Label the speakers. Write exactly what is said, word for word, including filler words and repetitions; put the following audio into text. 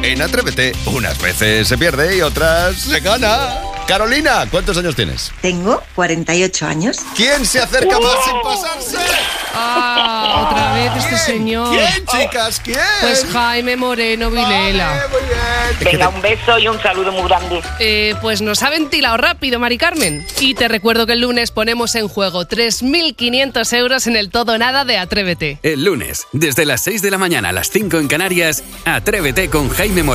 Speaker 1: En Atrévete, unas veces se pierde y otras se gana. Carolina, ¿cuántos años tienes?
Speaker 2: Tengo cuarenta y ocho años.
Speaker 1: ¿Quién se acerca más sin pasarse?
Speaker 3: Ah, otra vez este
Speaker 1: ¿Quién?
Speaker 3: señor.
Speaker 1: ¿Quién, chicas? ¿Quién?
Speaker 3: Pues Jaime Moreno Vilela.
Speaker 1: Vale, muy bien.
Speaker 4: Venga, un beso y un saludo muy grande.
Speaker 3: Eh, pues nos ha ventilado rápido, Mari Carmen. Y te recuerdo que el lunes ponemos en juego tres mil quinientos euros en el todo o nada de Atrévete.
Speaker 5: El lunes, desde las seis de la mañana a las cinco en Canarias, Atrévete con Jaime Moreno.